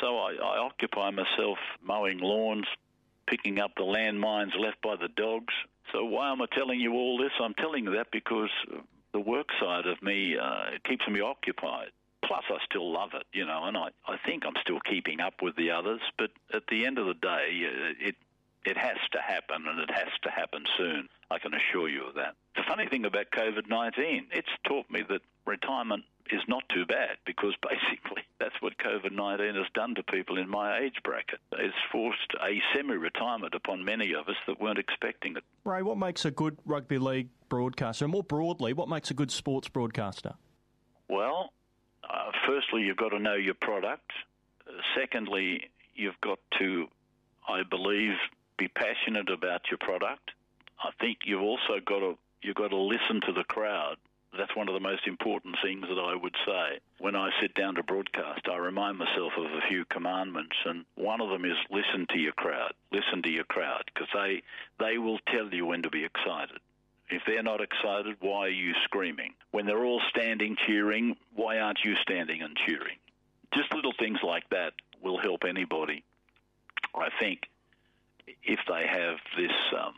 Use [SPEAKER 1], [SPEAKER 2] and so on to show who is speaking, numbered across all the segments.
[SPEAKER 1] So I occupy myself mowing lawns, picking up the landmines left by the dogs. So why am I telling you all this? I'm telling you that because the work side of me it keeps me occupied. Plus, I still love it, and I think I'm still keeping up with the others. But at the end of the day, it has to happen, and it has to happen soon. I can assure you of that. The funny thing about COVID-19, it's taught me that retirement is not too bad, because basically that's what COVID-19 has done to people in my age bracket. It's forced a semi-retirement upon many of us that weren't expecting it.
[SPEAKER 2] Ray, what makes a good rugby league broadcaster? And more broadly, what makes a good sports broadcaster?
[SPEAKER 1] Well, firstly, you've got to know your product. Secondly, you've got to, I believe, be passionate about your product. I think you've also got to listen to the crowd. That's one of the most important things that I would say. When I sit down to broadcast, I remind myself of a few commandments, and one of them is listen to your crowd. Listen to your crowd, because they will tell you when to be excited. If they're not excited, why are you screaming? When they're all standing cheering, why aren't you standing and cheering? Just little things like that will help anybody. I think if they have this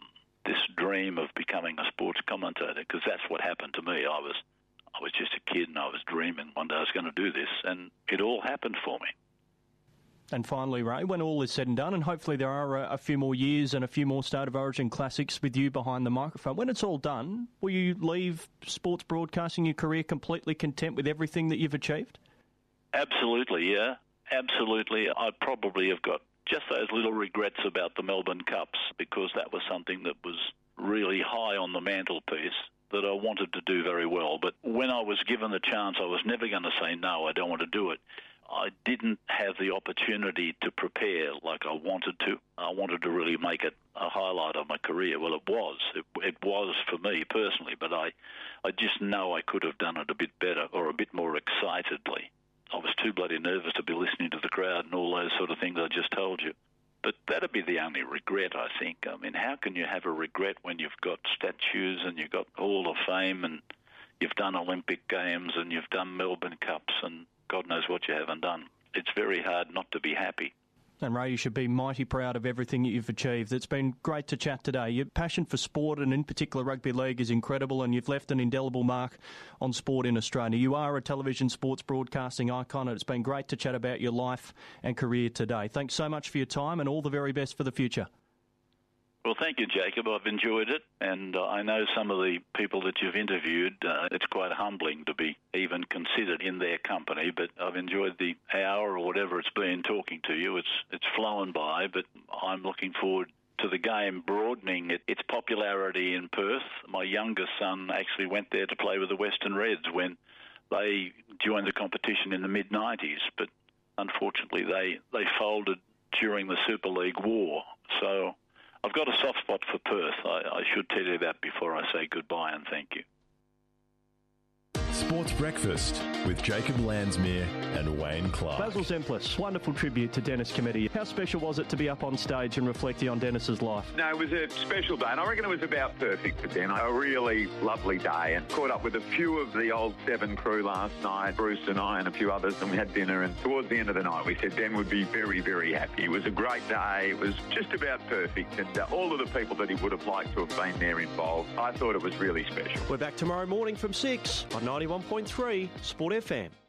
[SPEAKER 1] dream of becoming a sports commentator, because that's what happened to me. I was just a kid and I was dreaming one day I was going to do this, and it all happened for me.
[SPEAKER 2] And finally, Ray, when all is said and done, and hopefully there are a few more years and a few more State of Origin classics with you behind the microphone, when it's all done, will you leave sports broadcasting your career completely content with everything that you've achieved?
[SPEAKER 1] Absolutely, yeah. Absolutely. I probably have got just those little regrets about the Melbourne Cups, because that was something that was really high on the mantelpiece that I wanted to do very well. But when I was given the chance, I was never going to say, no, I don't want to do it. I didn't have the opportunity to prepare like I wanted to. I wanted to really make it a highlight of my career. Well, it was. It was for me personally, but I just know I could have done it a bit better or a bit more excitedly. I was too bloody nervous to be listening to the crowd and all those sort of things I just told you. But that'd be the only regret, I think. I mean, how can you have a regret when you've got statues and you've got Hall of Fame and you've done Olympic Games and you've done Melbourne Cups and God knows what you haven't done? It's very hard not to be happy.
[SPEAKER 2] And Ray, you should be mighty proud of everything that you've achieved. It's been great to chat today. Your passion for sport, and in particular rugby league, is incredible, and you've left an indelible mark on sport in Australia. You are a television sports broadcasting icon, and it's been great to chat about your life and career today. Thanks so much for your time, and all the very best for the future.
[SPEAKER 1] Well, thank you, Jacob. I've enjoyed it, and I know some of the people that you've interviewed. It's quite humbling to be even considered in their company, but I've enjoyed the hour or whatever it's been talking to you. It's flown by, but I'm looking forward to the game broadening its popularity in Perth. My youngest son actually went there to play with the Western Reds when they joined the competition in the mid-90s, but unfortunately they folded during the Super League war. So I've got a soft spot for Perth. I should tell you that before I say goodbye and thank you.
[SPEAKER 3] Sports Breakfast with Jacob Landsmere and Wayne Clark.
[SPEAKER 2] Basil Zemplis, wonderful tribute to Dennis Cometti. How special was it to be up on stage and reflecting on Dennis's life?
[SPEAKER 4] No, it was a special day, and I reckon it was about perfect for Den. A really lovely day, and caught up with a few of the old Seven crew last night, Bruce and I and a few others, and we had dinner, and towards the end of the night we said Den would be very, very happy. It was a great day. It was just about perfect, and all of the people that he would have liked to have been there involved, I thought it was really special.
[SPEAKER 2] We're back tomorrow morning from 6 on 91.3 Sport FM.